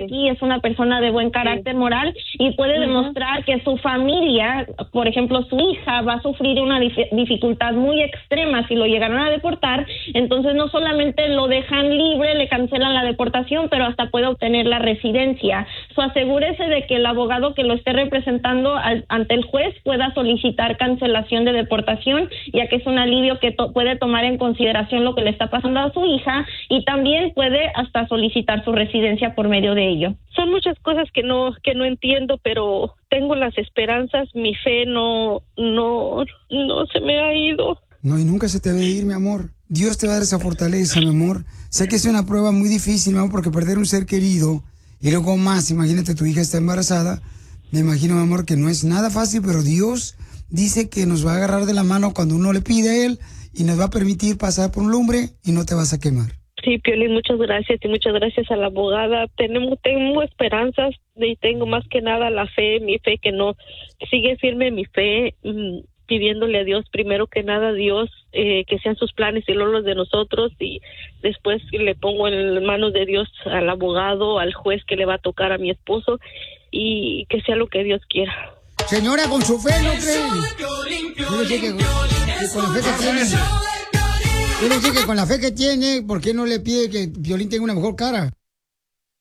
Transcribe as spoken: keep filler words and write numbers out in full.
aquí, es una persona de buen carácter sí. moral y puede uh-huh. demostrar que su familia, por ejemplo, su hija va a sufrir una dif- dificultad muy extrema si lo llegaron a deportar, entonces no solamente lo dejan libre, le cancelan la deportación, pero hasta puede obtener la residencia. So, asegúrese de que el abogado que lo esté representando al, ante el juez pueda solicitar cancelación de deportación, ya que es un alivio que to- puede tomar en consideración lo que le está pasando a su hija y también puede hasta solicitar su residencia por medio de ello. Son muchas cosas que no que no entiendo, pero tengo las esperanzas, mi fe no no no se me ha ido. No, y nunca se te debe ir, mi amor. Dios te va a dar esa fortaleza, mi amor. Sé que es una prueba muy difícil, mi amor, porque perder un ser querido y luego más, imagínate, tu hija está embarazada. Me imagino, mi amor, que no es nada fácil, pero Dios dice que nos va a agarrar de la mano cuando uno le pide a Él y nos va a permitir pasar por un lumbre y no te vas a quemar. Sí, Piolín, muchas gracias y muchas gracias a la abogada. Tenemos, tengo esperanzas y tengo más que nada la fe, mi fe que no sigue firme mi fe, mmm, pidiéndole a Dios primero que nada, Dios, eh, que sean sus planes y no los de nosotros y después le pongo en manos de Dios al abogado, al juez que le va a tocar a mi esposo y que sea lo que Dios quiera. Señora, con su fe, ¿no cree? Yo sé que, que con la fe que tiene, yo sé que con la fe que tiene, ¿por qué no le pide que Piolín tenga una mejor cara?